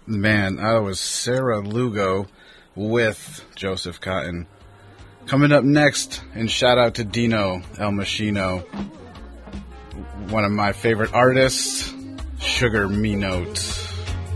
Man, that was Sarah Lugo with Joseph Cotton. Coming up next, and shout out to Dino El Machino, one of my favorite artists, Sugar Me Note.